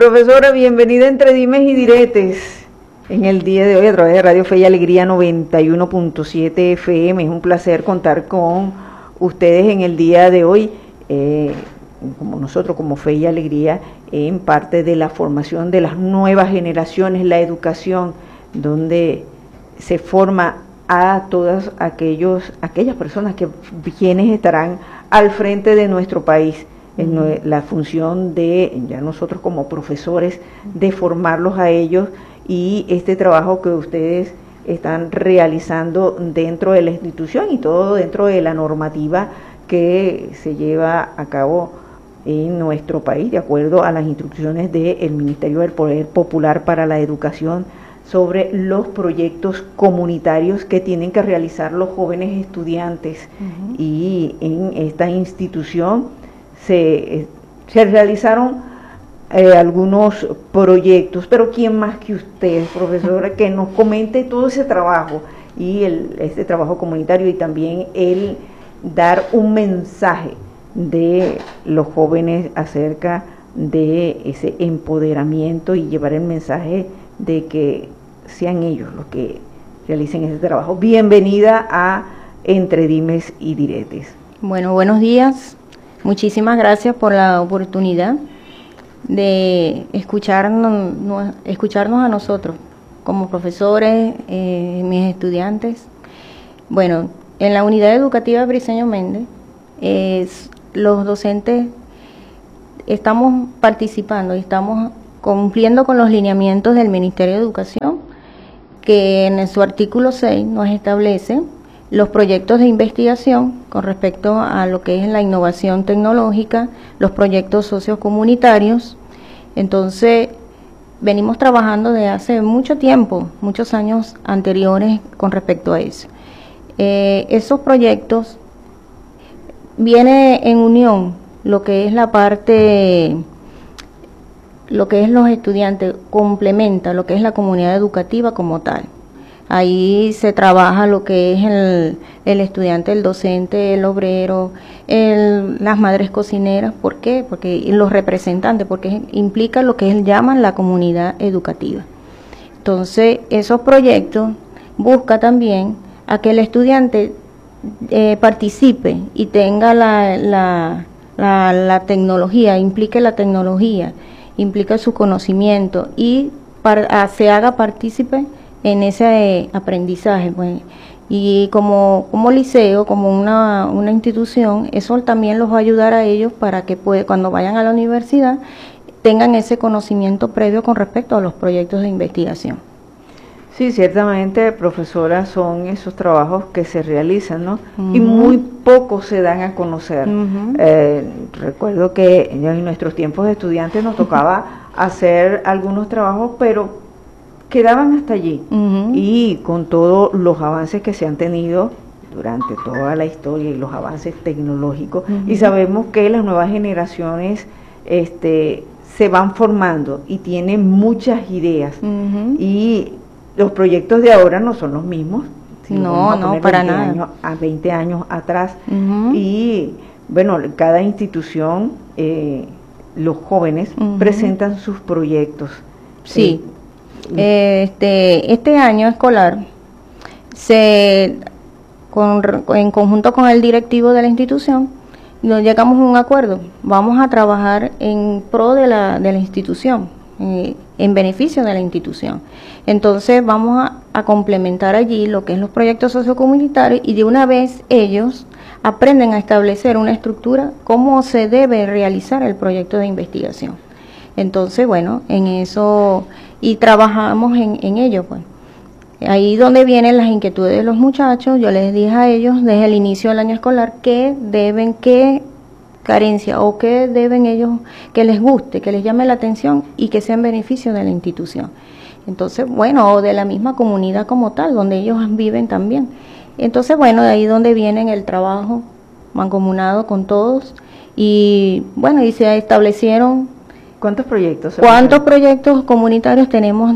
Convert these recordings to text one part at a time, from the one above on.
Profesora, bienvenida Entre Dimes y Diretes en el día de hoy a través de Radio Fe y Alegría 91.7 FM. Es un placer contar con ustedes en el día de hoy, como nosotros, como Fe y Alegría, en parte de la formación de las nuevas generaciones, la educación, donde se forma a todas aquellas personas quienes estarán al frente de nuestro país. En la función de ya nosotros como profesores de formarlos a ellos, y este trabajo que ustedes están realizando dentro de la institución y todo dentro de la normativa que se lleva a cabo en nuestro país de acuerdo a las instrucciones del Ministerio del Poder Popular para la Educación sobre los proyectos comunitarios que tienen que realizar los jóvenes estudiantes. Y en esta institución se realizaron algunos proyectos, pero ¿quién más que usted, profesora, que nos comente todo ese trabajo y este trabajo comunitario, y también el dar un mensaje de los jóvenes acerca de ese empoderamiento y llevar el mensaje de que sean ellos los que realicen ese trabajo? Bienvenida a Entre Dimes y Diretes. Bueno, buenos días. Muchísimas gracias por la oportunidad de escucharnos a nosotros como profesores, mis estudiantes. Bueno, en la unidad educativa Briceño Méndez, los docentes estamos participando y estamos cumpliendo con los lineamientos del Ministerio de Educación, que en su artículo 6 nos establece los proyectos de investigación con respecto a lo que es la innovación tecnológica, los proyectos sociocomunitarios. Entonces, venimos trabajando desde hace mucho tiempo, muchos años anteriores con respecto a eso. Esos proyectos viene en unión lo que es la parte, lo que es los estudiantes, complementa lo que es la comunidad educativa como tal. Ahí se trabaja lo que es el estudiante, el docente, el obrero, las madres cocineras. ¿Por qué? Porque los representantes, porque implica lo que llaman la comunidad educativa. Entonces, esos proyectos buscan también a que el estudiante participe y tenga la tecnología, implique la tecnología, implica su conocimiento y se haga partícipe en ese aprendizaje, pues. Y como liceo, como una institución, eso también los va a ayudar a ellos para que cuando vayan a la universidad tengan ese conocimiento previo con respecto a los proyectos de investigación. Sí, ciertamente, profesora, son esos trabajos que se realizan, ¿no? Y muy pocos se dan a conocer. Recuerdo que en nuestros tiempos de estudiantes nos tocaba hacer algunos trabajos, pero quedaban hasta allí. Y con todos los avances que se han tenido durante toda la historia y los avances tecnológicos, y sabemos que las nuevas generaciones se van formando y tienen muchas ideas, y los proyectos de ahora no son los mismos, no, para nada. 20 años atrás. Y bueno, cada institución, los jóvenes presentan sus proyectos. Sí. Este año escolar, en conjunto con el directivo de la institución, nos llegamos a un acuerdo. Vamos a trabajar en pro de la institución, en beneficio de la institución. Entonces vamos a complementar allí lo que es los proyectos sociocomunitarios, y de una vez ellos aprenden a establecer una estructura, cómo se debe realizar el proyecto de investigación. Entonces, bueno, en eso, y trabajamos en ello, pues. Ahí donde vienen las inquietudes de los muchachos, yo les dije a ellos desde el inicio del año escolar qué carencia o qué deben ellos, que les guste, que les llame la atención y que sea en beneficio de la institución. Entonces, bueno, o de la misma comunidad como tal, donde ellos viven también. Entonces, bueno, de ahí donde viene el trabajo mancomunado con todos, y bueno, y se establecieron. ¿Cuántos proyectos? ¿Cuántos proyectos comunitarios tenemos?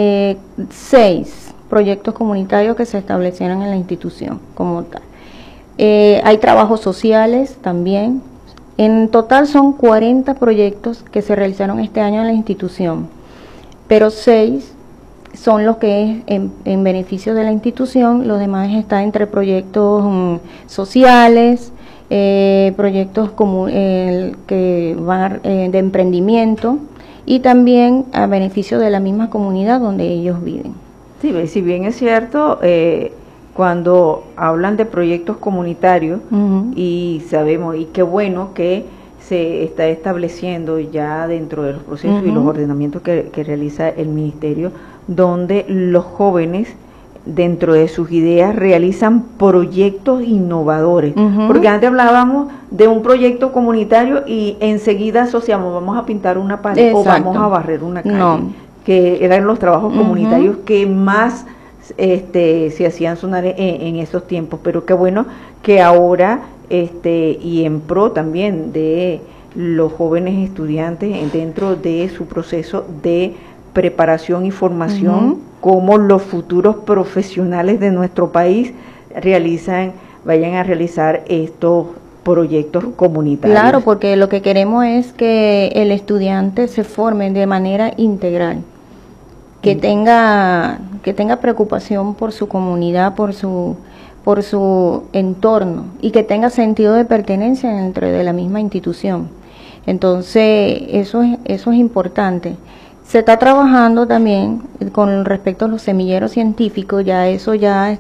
6 proyectos comunitarios que se establecieron en la institución como tal. Hay trabajos sociales también, En total son 40 proyectos que se realizaron este año en la institución, pero 6 son los que es en beneficio de la institución, los demás están entre proyectos sociales, proyectos que van de emprendimiento y también a beneficio de la misma comunidad donde ellos viven. Sí, si bien es cierto, cuando hablan de proyectos comunitarios, y sabemos, y qué bueno que se está estableciendo ya dentro de los procesos y los ordenamientos que realiza el ministerio, donde los jóvenes dentro de sus ideas realizan proyectos innovadores, porque antes hablábamos de un proyecto comunitario y enseguida asociamos, vamos a pintar una pared. Exacto. O vamos a barrer una calle, que eran los trabajos comunitarios que más se hacían sonar en esos tiempos, pero qué bueno que ahora y en pro también de los jóvenes estudiantes dentro de su proceso de preparación y formación, como los futuros profesionales de nuestro país vayan a realizar estos proyectos comunitarios. Claro, porque lo que queremos es que el estudiante se forme de manera integral, que tenga preocupación por su comunidad, por su entorno, y que tenga sentido de pertenencia dentro de la misma institución. Entonces, eso es importante. Se está trabajando también con respecto a los semilleros científicos, esto es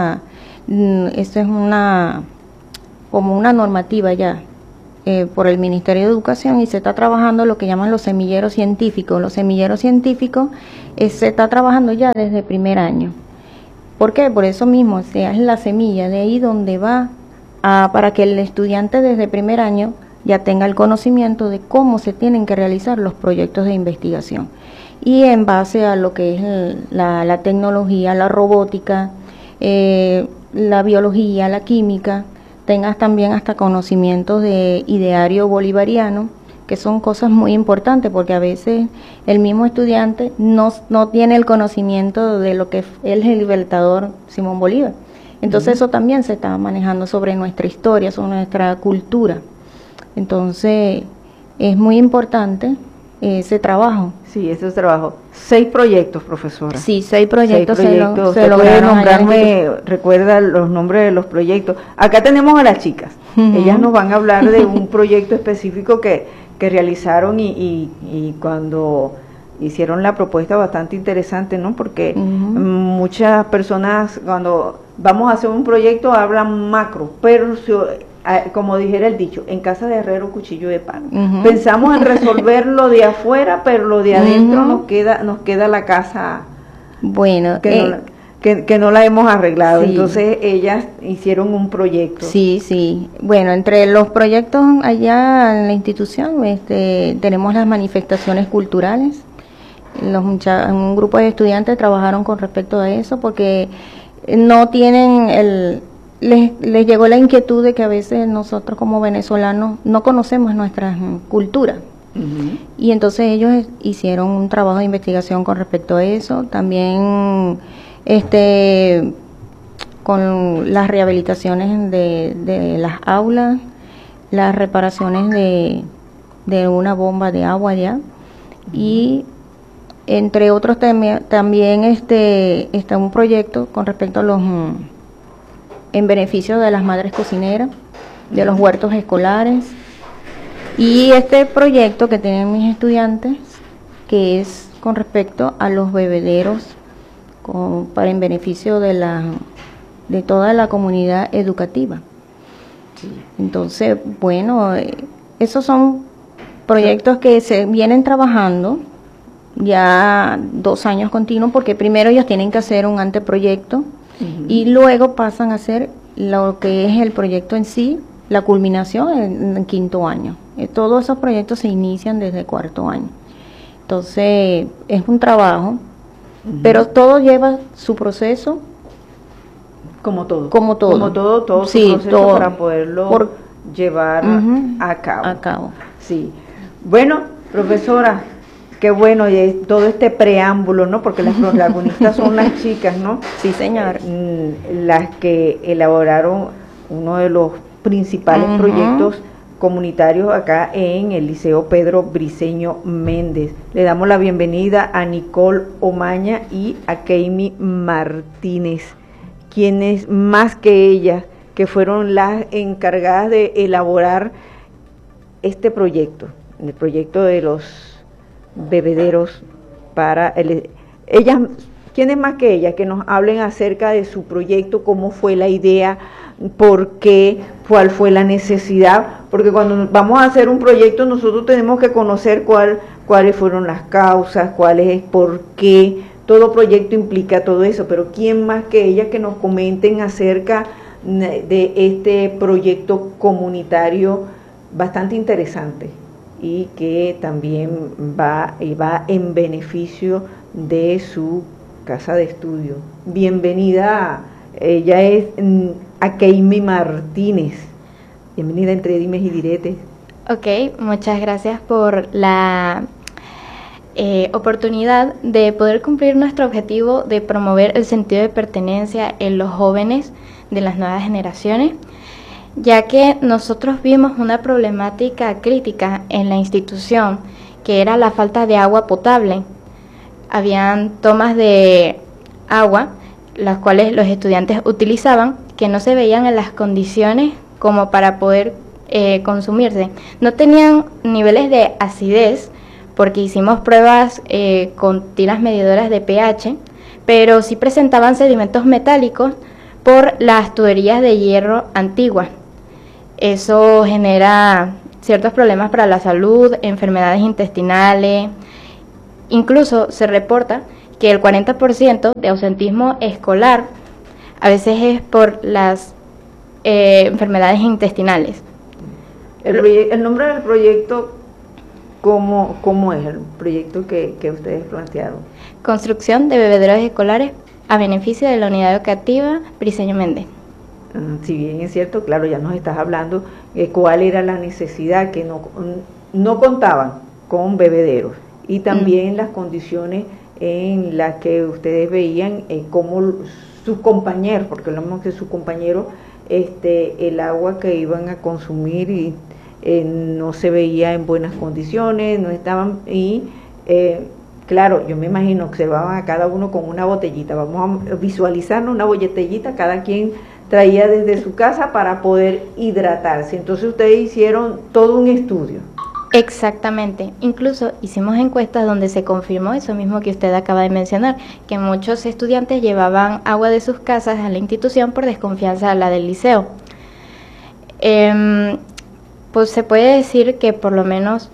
como una normativa ya por el Ministerio de Educación, y se está trabajando lo que llaman los semilleros científicos. Los semilleros científicos se está trabajando ya desde primer año. ¿Por qué? Por eso mismo, es la semilla, de ahí donde va para que el estudiante desde primer año ya tenga el conocimiento de cómo se tienen que realizar los proyectos de investigación. Y en base a lo que es la tecnología, la robótica, la biología, la química, tengas también hasta conocimientos de ideario bolivariano, que son cosas muy importantes, porque a veces el mismo estudiante no tiene el conocimiento de lo que es el libertador Simón Bolívar. Entonces eso también se está manejando sobre nuestra historia, sobre nuestra cultura. Entonces es muy importante ese trabajo. Sí, ese trabajo. 6 proyectos, profesora. Sí, 6 proyectos. 6 proyectos. Se puede nombrarme, recuerda los nombres de los proyectos. Acá tenemos a las chicas. Ellas nos van a hablar de un proyecto específico que realizaron y cuando hicieron la propuesta, bastante interesante, ¿no? Porque muchas personas cuando vamos a hacer un proyecto hablan macro, pero como dijera el dicho, en casa de herrero cuchillo de palo. Pensamos en resolver lo de afuera, pero lo de adentro nos queda la casa, bueno, que no la hemos arreglado. Sí. Entonces ellas hicieron un proyecto. Sí. Bueno, entre los proyectos allá en la institución tenemos las manifestaciones culturales. Un grupo de estudiantes trabajaron con respecto a eso, porque no tienen les llegó la inquietud de que a veces nosotros como venezolanos no conocemos nuestra cultura. Y entonces ellos hicieron un trabajo de investigación con respecto a eso. También con las rehabilitaciones de las aulas, las reparaciones de una bomba de agua allá, y entre otros también está un proyecto con respecto a en beneficio de las madres cocineras, de los huertos escolares, y este proyecto que tienen mis estudiantes, que es con respecto a los bebederos, para en beneficio de toda la comunidad educativa. Sí. Entonces, bueno, esos son proyectos que se vienen trabajando ya 2 años continuos, porque primero ellos tienen que hacer un anteproyecto y luego pasan a hacer lo que es el proyecto en sí, la culminación en 5º año. Todos esos proyectos se inician desde 4º año. Entonces, es un trabajo, pero todo lleva su proceso. Como todo Sí, su proceso todo, para poderlo llevar a cabo. Sí. Bueno, profesora, qué bueno todo este preámbulo, ¿no? Porque las protagonistas son las chicas, ¿no? Sí, señor. Las que elaboraron uno de los principales proyectos comunitarios acá en el Liceo Pedro Briceño Méndez. Le damos la bienvenida a Nicole Omaña y a Keimi Martínez, quienes más que ellas, que fueron las encargadas de elaborar este proyecto, el proyecto de los bebederos para ellas, ¿quiénes más que ellas que nos hablen acerca de su proyecto, cómo fue la idea, por qué, cuál fue la necesidad? Porque cuando vamos a hacer un proyecto nosotros tenemos que conocer cuáles fueron las causas, por qué. Todo proyecto implica todo eso, pero ¿quién más que ellas que nos comenten acerca de este proyecto comunitario bastante interesante y que también va en beneficio de su casa de estudio? Bienvenida, ella es Keimi Martínez. Bienvenida Entre Dimes y Diretes. Ok, muchas gracias por la oportunidad de poder cumplir nuestro objetivo de promover el sentido de pertenencia en los jóvenes de las nuevas generaciones, ya que nosotros vimos una problemática crítica en la institución, que era la falta de agua potable. Habían tomas de agua, las cuales los estudiantes utilizaban, que no se veían en las condiciones como para poder consumirse. No tenían niveles de acidez, porque hicimos pruebas con tiras medidoras de pH, pero sí presentaban sedimentos metálicos por las tuberías de hierro antiguas. Eso genera ciertos problemas para la salud, enfermedades intestinales. Incluso se reporta que el 40% de ausentismo escolar a veces es por las enfermedades intestinales. El nombre del proyecto, ¿cómo es el proyecto que ustedes plantearon? Construcción de bebederos escolares a beneficio de la Unidad Educativa Briceño Méndez. Si bien es cierto, claro, ya nos estás hablando de cuál era la necesidad, que no contaban con bebederos, y también las condiciones en las que ustedes veían como sus compañeros, porque lo mismo que sus compañeros, el agua que iban a consumir y no se veía en buenas condiciones, no estaban, y claro, yo me imagino, observaban a cada uno con una botellita. Vamos a visualizarnos una botellita, cada quien traía desde su casa para poder hidratarse. Entonces ustedes hicieron todo un estudio. Exactamente, incluso hicimos encuestas donde se confirmó eso mismo que usted acaba de mencionar, que muchos estudiantes llevaban agua de sus casas a la institución por desconfianza a la del liceo. Pues se puede decir que por lo menos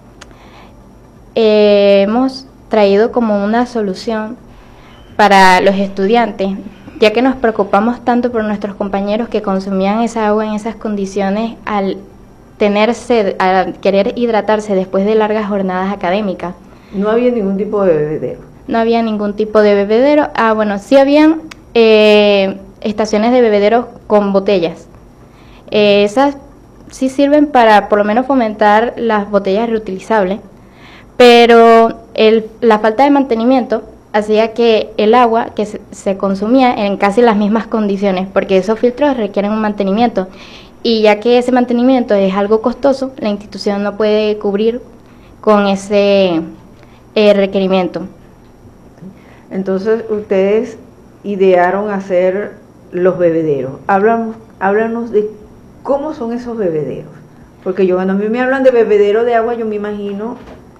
hemos traído como una solución para los estudiantes, ya que nos preocupamos tanto por nuestros compañeros que consumían esa agua en esas condiciones al tener sed, al querer hidratarse después de largas jornadas académicas. No había ningún tipo de bebedero. No había ningún tipo de bebedero. Bueno, sí habían estaciones de bebederos con botellas. Esas sí sirven para por lo menos fomentar las botellas reutilizables, pero la falta de mantenimiento hacía que el agua que se consumía en casi las mismas condiciones, porque esos filtros requieren un mantenimiento, y ya que ese mantenimiento es algo costoso, la institución no puede cubrir con ese requerimiento. Entonces ustedes idearon hacer los bebederos. Háblanos de cómo son esos bebederos, porque cuando a mí me hablan de bebedero de agua, yo me imagino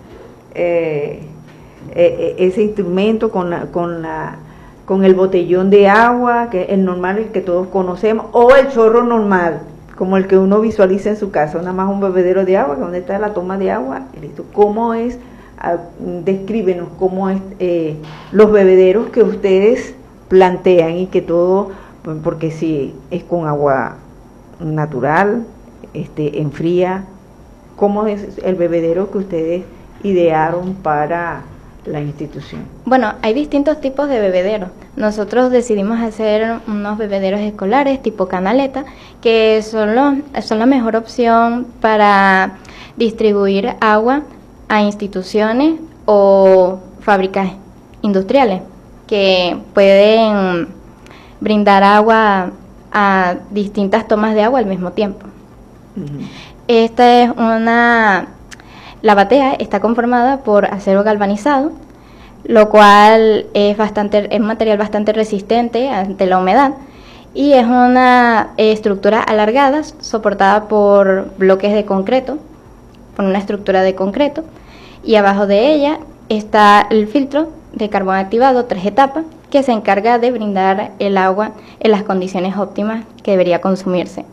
ese instrumento con el botellón de agua, que es el normal, el que todos conocemos, o el chorro normal, como el que uno visualiza en su casa, nada más un bebedero de agua, que donde está la toma de agua, y listo. ¿Cómo es? Descríbenos cómo es los bebederos que ustedes plantean, y que todo, porque si es con agua natural, enfría, ¿cómo es el bebedero que ustedes idearon para la institución? Bueno, hay distintos tipos de bebederos. Nosotros decidimos hacer unos bebederos escolares tipo canaleta, que son la mejor opción para distribuir agua a instituciones o fábricas industriales que pueden brindar agua a distintas tomas de agua al mismo tiempo. La batea está conformada por acero galvanizado, lo cual es un material bastante resistente ante la humedad, y es una estructura alargada soportada por bloques de concreto, por una estructura de concreto, y abajo de ella está el filtro de carbón activado 3 etapas, que se encarga de brindar el agua en las condiciones óptimas que debería consumirse.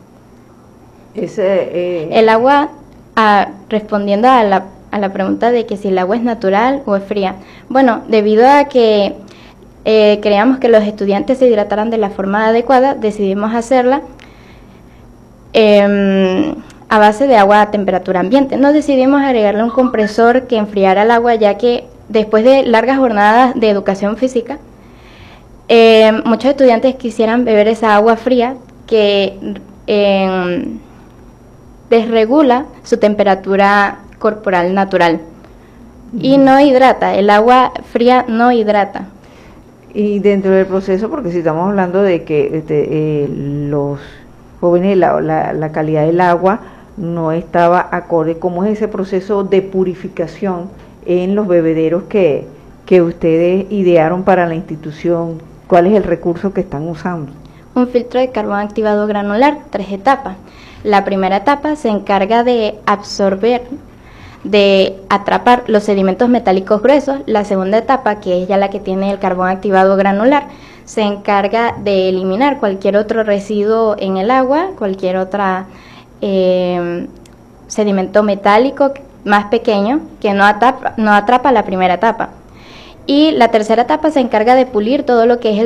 El agua, respondiendo a la pregunta de que si el agua es natural o es fría, bueno, debido a que creíamos que los estudiantes se hidrataran de la forma adecuada, decidimos hacerla a base de agua a temperatura ambiente. No decidimos agregarle un compresor que enfriara el agua, ya que después de largas jornadas de educación física, muchos estudiantes quisieran beber esa agua fría que desregula su temperatura corporal natural y no hidrata. El agua fría no hidrata. Y dentro del proceso, porque si estamos hablando de que los jóvenes, la calidad del agua no estaba acorde, ¿cómo es ese proceso de purificación en los bebederos que ustedes idearon para la institución? ¿Cuál es el recurso que están usando? Un filtro de carbón activado granular, 3 etapas. La primera etapa se encarga de absorber, de atrapar los sedimentos metálicos gruesos. La segunda etapa, que es ya la que tiene el carbón activado granular, se encarga de eliminar cualquier otro residuo en el agua, cualquier otra sedimento metálico más pequeño que no atrapa la primera etapa. Y la tercera etapa se encarga de pulir todo lo que es